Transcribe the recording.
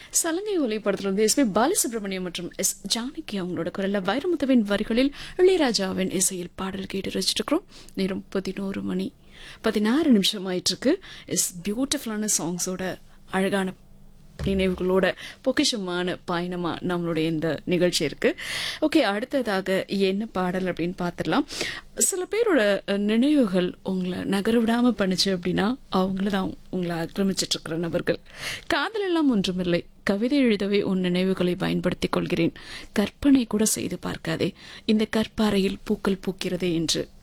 சலங்கை ஒலி படத்திலிருந்து எஸ் பி பாலசுப்ரமணியம் மற்றும் எஸ் ஜானகி அவங்களோட குரல்ல வைரமுத்துவின் வரிகளில் இளையராஜாவின் இசையில் பாடல் கேட்டு ரசிச்சிருக்கிறோம். நேரம் 11:16 ஆயிட்டு இருக்கு. இஸ் பியூட்டிஃபுல்லான சாங்ஸோட அழகான நினைவுகளோட பொக்கிஷமான பயணமா நம்மளுடைய இந்த நிகழ்ச்சி இருக்கு. ஓகே, அடுத்ததாக என்ன பாடல் அப்படின்னு பார்த்துடலாம். சில பேரோட நினைவுகள் உங்களை நகர விடாம பண்ணுச்சு அப்படின்னா அவங்களதான் உங்களை ஆக்கிரமிச்சிட்டு இருக்கிற நபர்கள். காதல் எல்லாம் ஒன்றுமில்லை, கவிதை எழுதவே உன் நினைவுகளை பயன்படுத்திக் கொள்கிறேன், கற்பனை கூட செய்து பார்க்காதே, இந்த கற்பாறையில் பூக்கள் பூக்கிறதே என்று